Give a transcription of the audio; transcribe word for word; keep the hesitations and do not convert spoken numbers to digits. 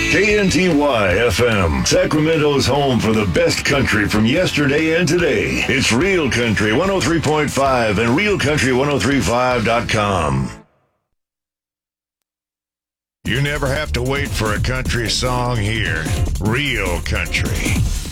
K N T Y F M, Sacramento's home for the best country from yesterday and today. It's Real Country one oh three point five and real country ten thirty-five dot com. You never have to wait for a country song here. Real Country.